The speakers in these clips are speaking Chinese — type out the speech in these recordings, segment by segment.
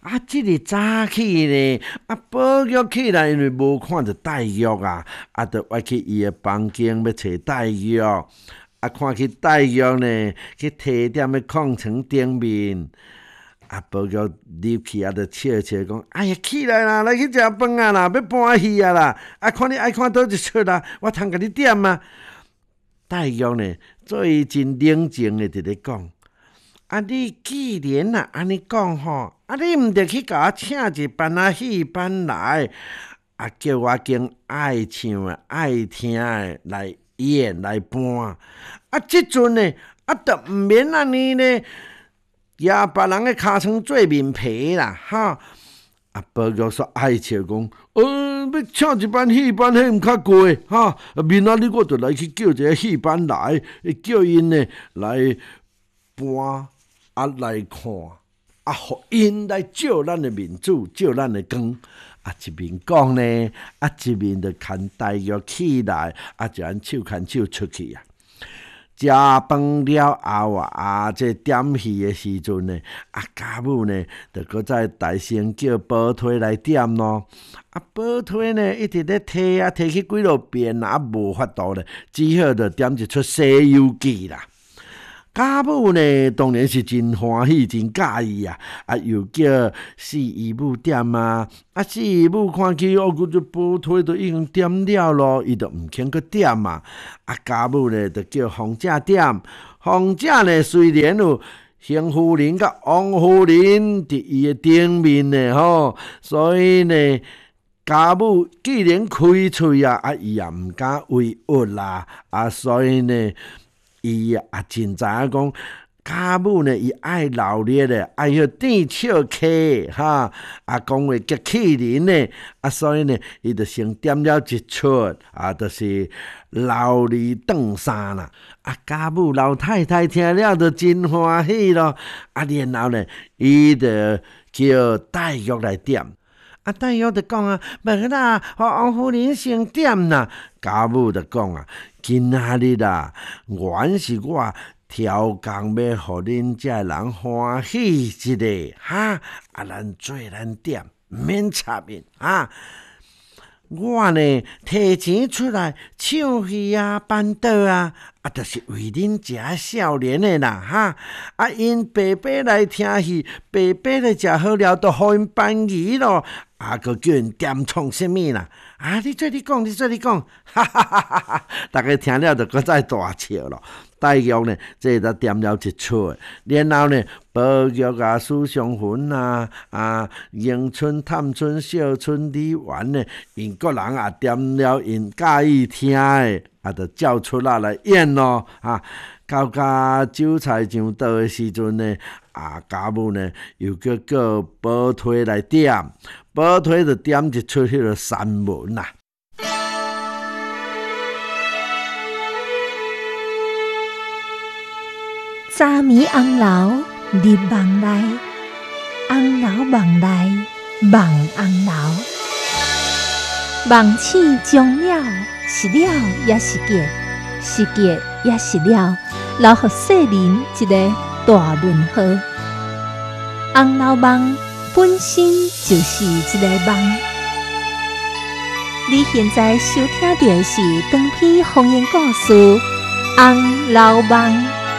即日早起呢，宝玉起来，因为无看着黛玉啊，就爱去伊的房间要找黛玉。看去黛玉呢，去提点的炕床顶面。宝玉入去就笑笑讲：“哎呀，起来啦，来去食饭啊啦，要搬戏啊啦！看你爱看倒一出啦，我通甲你点啊。”黛玉呢，最真冷静的伫咧讲：“你既然安尼讲吼，你毋着去甲我请一班戏班来，叫我经爱唱的、爱听的来演来搬。即阵呢，就毋免安尼呢。”抓别人的尻川做面皮啦，哈！宝玉煞爱笑讲：要请一班戏班，迄毋较贵，哈！明仔日我就来去叫一个戏班来，叫因呢来搬来看，互因来照咱的面子，照咱的光。一面讲呢，一面就牵黛玉起来，就按手牵手出去啊。食饭了后这点戏的时阵呢，家母呢，就搁再大声叫宝推来点咯。宝推呢，一直咧提去几落遍无法度咧，只好就点一出《西游记》啦。家母呢，当然是真欢喜、真介意啊！又叫四姨母点四姨母看起这宝推都已经点了咯，伊就毋肯去点嘛。家母呢，就叫凤姐点。凤姐呢，虽然有邢夫人甲王夫人伫伊的顶面呢吼，所以呢，家母既然开喙伊也毋敢违约啦，所以呢。伊也真知影讲，家母呢，伊爱闹热的，爱去甜笑客哈，讲话极气人呢，所以呢，伊就先点了一出，就是老二顿衫啦。家母老太太听了就真欢喜咯。然后呢，伊就叫黛玉来点。黛玉就讲无啦，互王夫人先点啦。家母就讲今仔日原是我挑工要互恁遮人欢喜一下哈，咱做咱点，免插面我呢提钱出来唱戏办桌就是为恁遮少年的啦哈。因爸爸来听戏，爸爸来食好了，就互因办仪咯。佮叫因点创什么啦？你做你讲，哈哈哈哈哈！大家听了就搁再大笑咯。黛玉呢，这就点了一出，然后呢，宝玉史湘云迎春、探春、笑春、李纨呢，因个人也点了因介意听的，就叫出来演咯到酒菜上桌的时阵呢，家母呢又叫宝推来点，宝推就点一出迄个散文啦。 早暝红楼入梦内，红楼梦内梦红楼。梦醒终了，是了也是结，是结也是了，留予世人一个大问号。红楼梦本身就是一个梦。你现在收听到的是长篇方言故事《红楼梦》。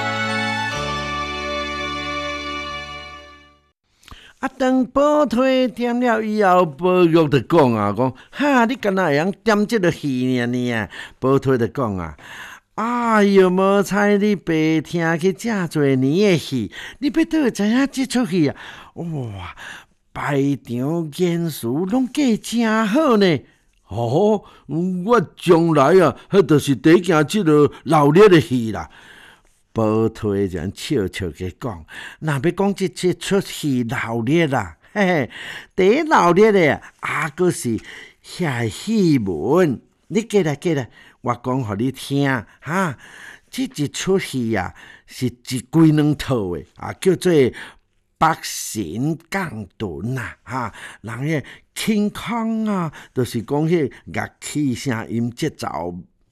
当宝推点了以后，宝玉就讲哈，你敢若会晓点这个戏呢？宝推就讲哟，无猜你白听去遮侪年的戏，你要倒会知影这出戏哇，排场演词拢计真好呢。我将来迄就是第一件这个闹热的戏啦。宝推这样笑笑去讲，若要讲这出戏闹热啦，嘿嘿，第一闹热的佫是遐戏文，你过来，我讲互你听哈。这一出戏是一几两套的叫做北辰降屯人迄轻康就是讲迄乐器声音节奏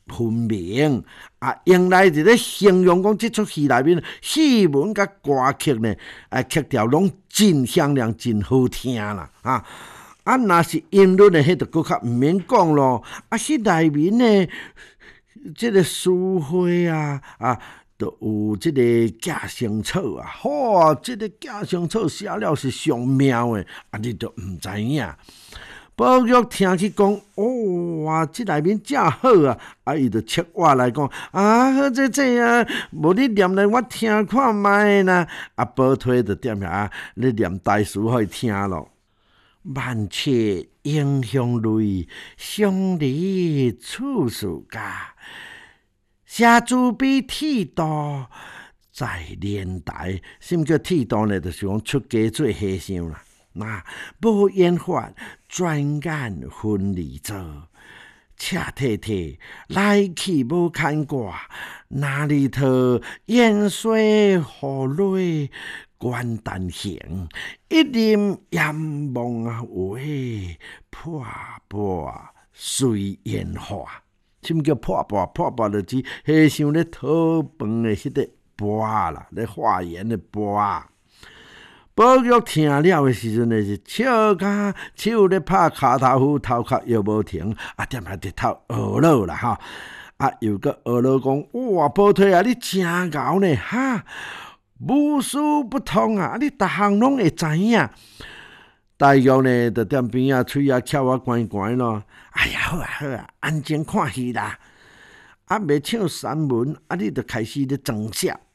分明用来伫咧形容讲即出戏内面戏文甲歌曲呢，曲调拢真响亮、真好听啦若是音律呢，迄就搁较毋免讲咯。戏内面呢，即个词汇就有即个寄生草即个寄生草写了是上妙的，你就毋知影。宝玉听去讲，这内面真好伊就切我来讲，好这无你念来我听看卖啦。宝推就踮遐咧念大词互伊听咯。万切英雄泪，乡里处处家。下主比剃度在年代，什么叫剃度呢？就是讲出家做和尚啦。无烟法转眼分离做，赤体体来去无牵挂，哪里头烟水河泪关丹行，一念眼望为破钵随烟化。什么叫破钵？破钵就是和尚咧讨饭的迄个钵啦，咧化缘的钵。宝玉听了的时阵呢，是笑甲手咧拍骹头鼓，头壳又无停，踮遐直头学老啦又个学老讲，哇，宝推你真贤呢无事不通你逐项拢会知影。黛玉呢，就踮边嘴翘关关咯。哎呀，好安静看戏啦。未唱散文，你就开始咧装笑。